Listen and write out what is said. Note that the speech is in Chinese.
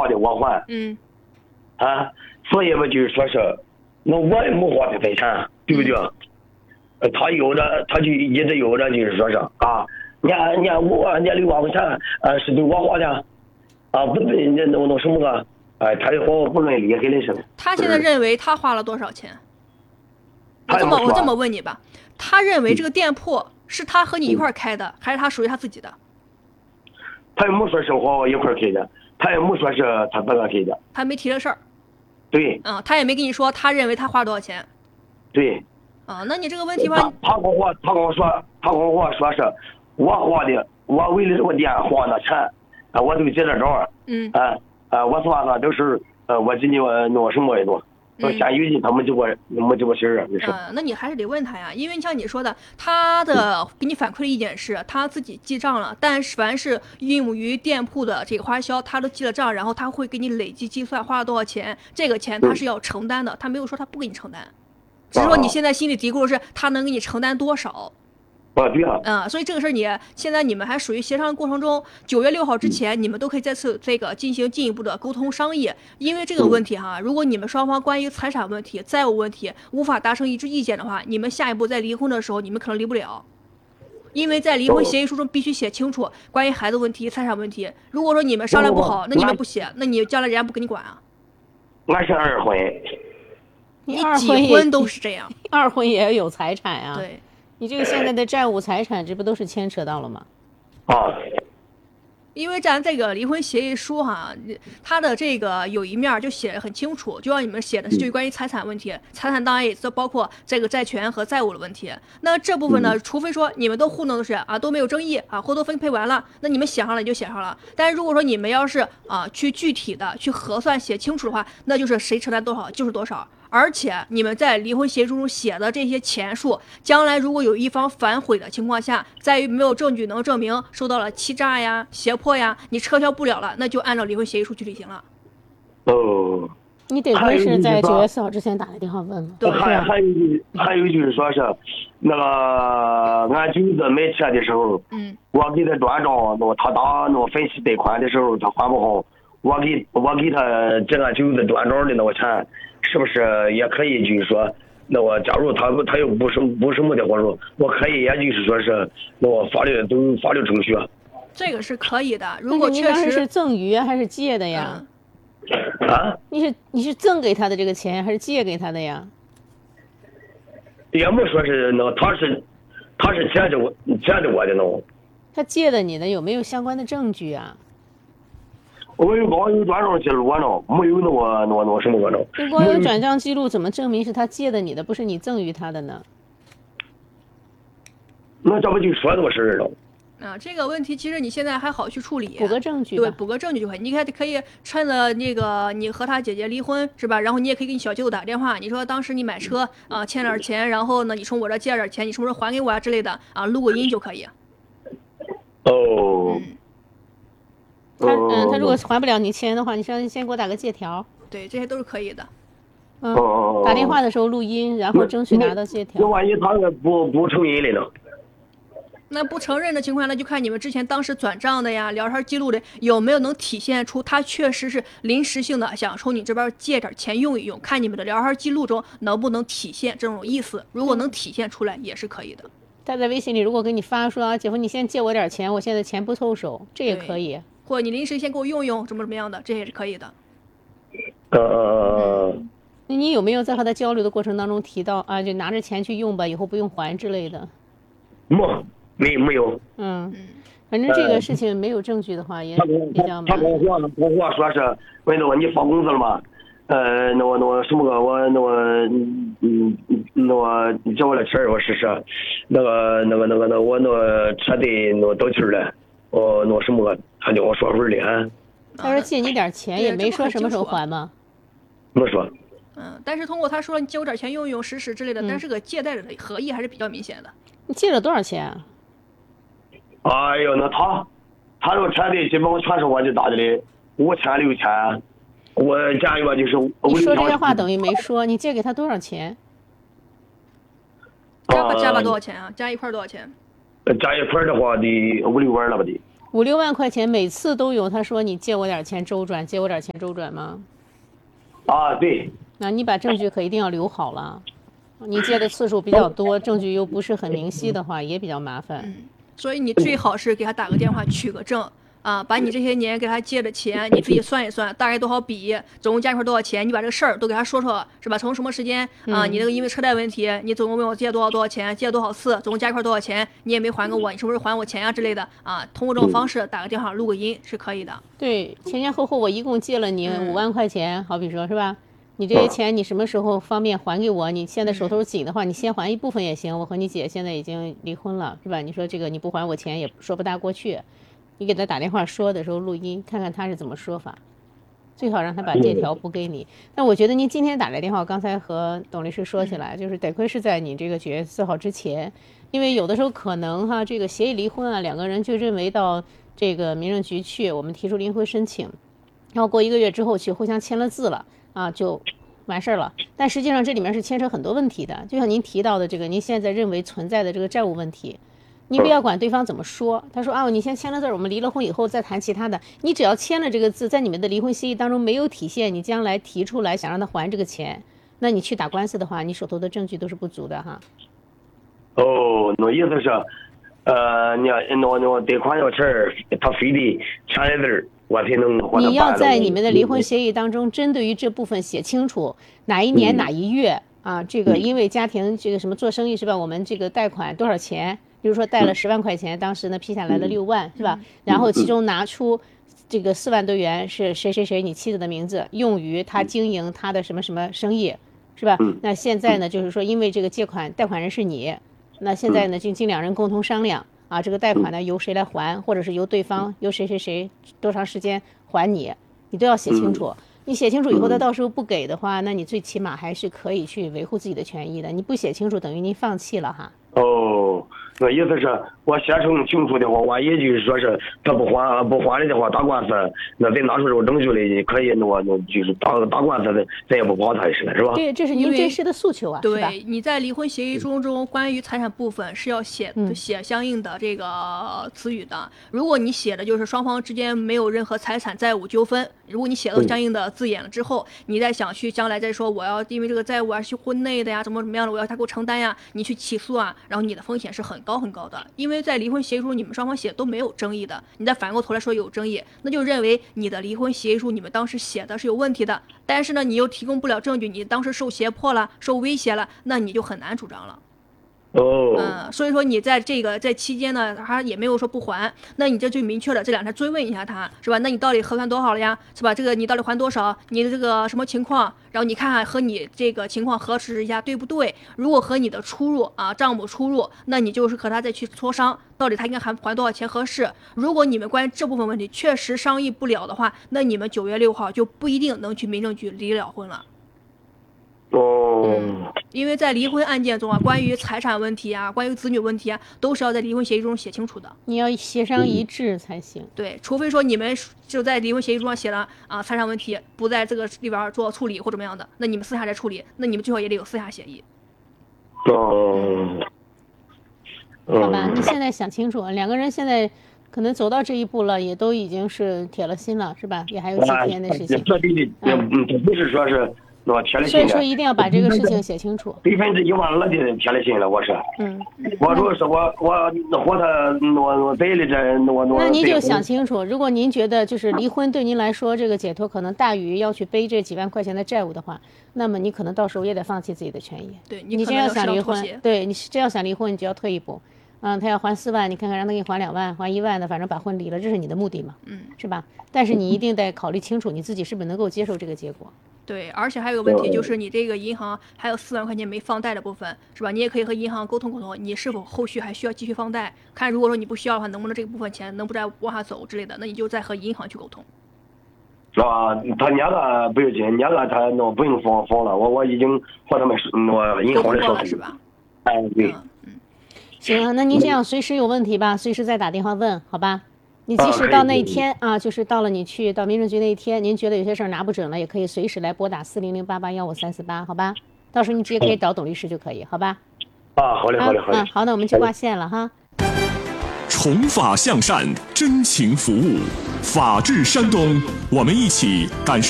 花的我还。所以嘛就是说是，那我也没花他财产，对不对？他有的，他就一直有的，就是说是啊，你看6万块钱，是对我花的，不对，那什么个，他的花不论厉害的是。 他现在认为他花了多少钱？我这么问你吧，他认为这个店铺是他和你一块开的，还是他属于他自己的？ 他也没说是和我一块开的，他也没说是他自个开的， 他没提这事儿。 对。 他也没跟你说他认为他花多少钱。 对。 那你这个问题吧， 他跟我说是我花的，我为了这个店花的钱，我都记得着。我算算都是我今年弄什么多。现有的他没这个事儿那你还是得问他呀，因为像你说的，他的给你反馈的意见是他自己记账了，但是凡是用于店铺的这个花销，他都记了账，然后他会给你累计计算花了多少钱，这个钱他是要承担的，他没有说他不给你承担，只是说你现在心里嘀咕的是他能给你承担多少。 对所以这个事儿现在你们还属于协商的过程中，9月6号之前，你们都可以再次这个进行进一步的沟通商议。因为这个问题如果你们双方关于财产问题、债务问题无法达成一致意见的话，你们下一步在离婚的时候，你们可能离不了。因为在离婚协议书中必须写清楚关于孩子问题、财产问题。如果说你们商量不好，那你们不写，那你将来人家不跟你管啊。 俺是二婚， 你几婚都是这样， 二婚也要有财产啊。 对。 你这个现在的债务财产，这不都是牵扯到了吗？ 因为咱这个离婚协议书它的这个有一面就写得很清楚，就让你们写的是就关于财产问题，财产当然也包括这个债权和债务的问题。那这部分呢，除非说你们都糊弄的是都没有争议或都分配完了，那你们写上了也就写上了。但是如果说你们要是去具体的去核算写清楚的话，那就是谁承担多少就是多少。而且你们在离婚协议书中写的这些钱数，将来如果有一方反悔的情况下，在于没有证据能证明受到了欺诈呀、胁迫呀，你撤销不了了，那就按照离婚协议书去履行了。 你得亏是在9月4号之前打的电话问了。 对， 还有就是说是那个俺舅子买车的时候，我给他转账，他打分期贷款的时候他还不好，我给他这俺舅子转账的那个钱。是不是也可以就是说，那我假如他又不什么的话说，我可以也就是说是那我法律程序。 这个是可以的，如果确实是赠与还是借的呀？你是赠给他的这个钱还是借给他的呀？ 也没说是那他是借的我的呢。 他借的你的有没有相关的证据啊？ 我有光有转账记录呢，没有那什么呢？ 你光有转账记录，怎么证明是他借的你的，不是你赠予他的呢？ 那这不就说这个事儿了？ 这个问题其实你现在还好去处理， 补个证据。 对，补个证据就可以。你可以趁着那个你和他姐姐离婚是吧？然后你也可以给你小舅打电话，你说当时你买车欠点钱，然后呢你从我这借点钱，你什么时候还给我之类的录个音就可以。 他如果还不了你钱的话，你先给我打个借条。 对，这些都是可以的。 打电话的时候录音，然后争取拿到借条。 那万一他不承认了呢？ 那不承认的情况，那就看你们之前当时转账的呀、聊天记录的有没有能体现出他确实是临时性的想从你这边借点钱用一用，看你们的聊天记录中能不能体现这种意思。如果能体现出来，也是可以的。 他在微信里如果给你发说姐夫你先借我点钱，我现在钱不凑手，这也可以。 或者你临时先给我用用，怎么样的，这也是可以的。 你有没有在和他交流的过程当中提到就拿着钱去用吧，以后不用还之类的？ 没有。 反正这个事情没有证据的话也比较麻烦。 他跟我说是问那个你发工资了吗？那什么个我叫我来吃，我试试。我车得到期了，什么个他叫我说会儿的他说借你点钱，也没说什么时候还吗？ 没说。 但是通过他说你借我点钱用用试试之类的，但是个借贷的合意还是比较明显的。 你借了多少钱啊？ 哎呦，那他这个车的基本上全是我的打的，5000、6000，我加一个就是。 你说这些话等于没说，你借给他多少钱？ 加吧多少钱啊？加一块多少钱？ 加一块的话得5、6万了吧得。 5、6万块钱每次都有，他说你借我点钱周转，借我点钱周转吗？ 啊，对。 那你把证据可一定要留好了，你借的次数比较多，证据又不是很明晰的话，也比较麻烦。 所以你最好是给他打个电话取个证。把你这些年给他借的钱，你自己算一算，大概多少笔，总共加一块多少钱，你把这个事儿都给他说说，是吧？从什么时间你这个因为车贷问题，你总共问我借多少钱，借了多少次，总共加一块多少钱，你也没还给我，你是不是还我钱呀之类的通过这种方式打个电话录个音是可以的。 对，前后我一共借了你5万块钱，好比说是吧？你这些钱你什么时候方便还给我？你现在手头紧的话，你先还一部分也行。我和你姐现在已经离婚了，是吧？你说这个你不还我钱也说不大过去。你给他打电话说的时候录音，看看他是怎么说法，最好让他把借条补给你。但我觉得您今天打来电话，刚才和董律师说起来，就是得亏是在你这个9月4号之前，因为有的时候可能这个协议离婚2个人就认为到这个民政局去，我们提出离婚申请，然后过1个月之后去互相签了字了就完事儿了。但实际上这里面是牵扯很多问题的，就像您提到的这个您现在认为存在的这个债务问题。你不要管对方怎么说，他说你先签了字，我们离了婚以后再谈其他的。你只要签了这个字，在你们的离婚协议当中没有体现，你将来提出来想让他还这个钱，那你去打官司的话，你手头的证据都是不足的哈。 那意思是，我贷款要钱，他非得签了字，我才能还。 你要在你们的离婚协议当中，针对于这部分写清楚哪一年哪一月这个因为家庭这个什么做生意是吧？我们这个贷款多少钱？比如说贷了10万块钱，当时呢批下来了6万，是吧？然后其中拿出这个4万多元是谁谁谁你妻子的名字，用于他经营他的什么什么生意，是吧？那现在呢，就是说因为这个贷款人是你，那现在呢就经2人共同商量这个贷款呢由谁来还，或者是由对方由谁谁谁多长时间还你，你都要写清楚。你写清楚以后，他到时候不给的话，那你最起码还是可以去维护自己的权益的。你不写清楚，等于您放弃了哈。 那意思是我写成清楚的话，万一就是说是他不还了的话，打官司，那得拿出这个证据来，可以我就是打官司的，咱也不跑他是吧？ 对，这是您真实的诉求对，你在离婚协议中关于财产部分是要写相应的这个词语的。如果你写的就是双方之间没有任何财产债务纠纷，如果你写了相应的字眼了之后，你再想去将来再说我要因为这个债务是婚内的呀，怎么样的，我要他给我承担呀，你去起诉然后你的风险是很高的，因为在离婚协议书你们双方写的都没有争议的，你再反过头来说有争议，那就认为你的离婚协议书你们当时写的是有问题的，但是呢你又提供不了证据，你当时受胁迫了，受威胁了，那你就很难主张了。所以说你在期间呢，他也没有说不还，那你这就明确了这2天追问一下他，是吧？那你到底核算多少了呀？是吧？这个你到底还多少？你的这个什么情况？然后你看看和你这个情况核实一下对不对？如果和你的出入账目出入，那你就是和他再去磋商，到底他应该还多少钱合适？如果你们关于这部分问题确实商议不了的话，那你们9月6号就不一定能去民政局离了婚了。因为在离婚案件中关于财产问题关于子女问题都是要在离婚协议中写清楚的。 你要协商一致才行。 对，除非说你们就在离婚协议中上写了财产问题不在这个里边做处理或怎么样的，那你们私下再处理，那你们最好也得有私下协议。 好吧，你现在想清楚，2个人现在可能走到这一步了，也都已经是铁了心了，是吧？也还有几天的事情。 不是说是。 所以说一定要把这个事情写清楚。 100%的铁了心了，我是。我如果是我和他我背了这那您就想清楚，如果您觉得就是离婚对您来说这个解脱可能大于要去背这几万块钱的债务的话，那么你可能到时候也得放弃自己的权益。 对， 你真要想离婚，对你真要想离婚，你就要退一步。他要还4万，你看看让他给你还2万，还1万的，反正把婚离了，这是你的目的嘛，是吧？但是你一定得考虑清楚你自己是不是能够接受这个结果。 对，而且还有个问题就是你这个银行还有4万块钱没放贷的部分，是吧？你也可以和银行沟通，你是否后续还需要继续放贷？看如果说你不需要的话，能不能这个部分钱能不再往下走之类的，那你就再和银行去沟通。 他年了不要紧，年了他不用放了，我已经和他们银行的说了是吧？ 对。 行啊，那您这样随时有问题吧，随时再打电话问，好吧？你即使到那一天就是到了你去到民政局那一天，您觉得有些事儿拿不准了，也可以随时来拨打400881538，好吧？到时候你直接可以找董律师就可以，好吧？ 好嘞。 好，那我们就挂线了哈。 从法向善，真情服务，法治山东，我们一起感受